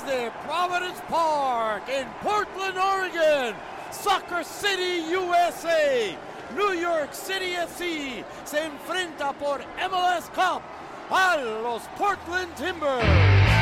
desde Providence Park in Portland, Oregon, Soccer City, USA, New York City FC se enfrenta por MLS Cup a los Portland Timbers.